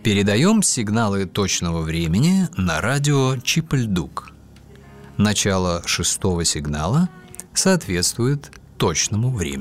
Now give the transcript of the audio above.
Передаем сигналы точного времени на радио Чип-Ль-Дук. Начало 6-го сигнала соответствует точному времени.